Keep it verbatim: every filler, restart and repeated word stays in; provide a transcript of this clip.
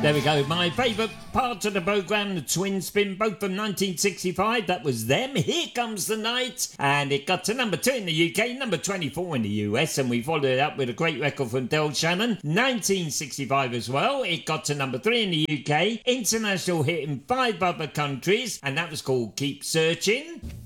There we go. My favourite part of the programme, the Twin Spin, both from nineteen sixty-five. That was them. Here Comes the Night. And it got to number two in the U K, number twenty-four in the U S. And we followed it up with a great record from Del Shannon, nineteen sixty-five as well. It got to number three in the U K. International hit in five other countries. And that was called Keep Searching.